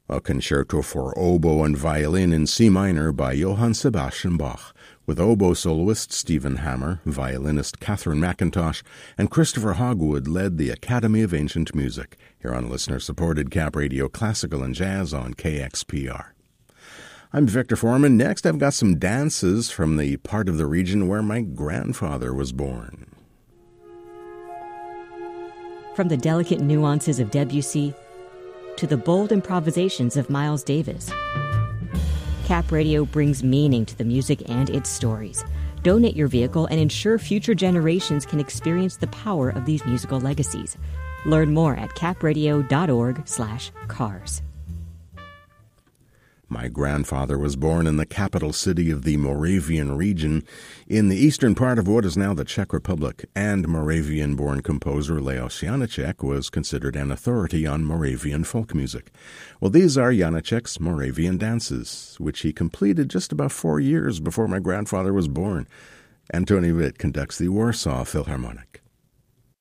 a concerto for oboe and violin in C minor by Johann Sebastian Bach, with oboe soloist Stephen Hammer, violinist Catherine McIntosh, and Christopher Hogwood led the Academy of Ancient Music, here on listener-supported Cap Radio Classical and Jazz on KXPR. I'm Victor Foreman. Next, I've got some dances from the part of the region where my grandfather was born. From the delicate nuances of Debussy to the bold improvisations of Miles Davis, Cap Radio brings meaning to the music and its stories. Donate your vehicle and ensure future generations can experience the power of these musical legacies. Learn more at capradio.org/cars. My grandfather was born in the capital city of the Moravian region in the eastern part of what is now the Czech Republic, and Moravian-born composer Leos Janáček was considered an authority on Moravian folk music. Well, these are Janáček's Moravian dances, which he completed just about 4 years before my grandfather was born. Antoni Witt conducts the Warsaw Philharmonic.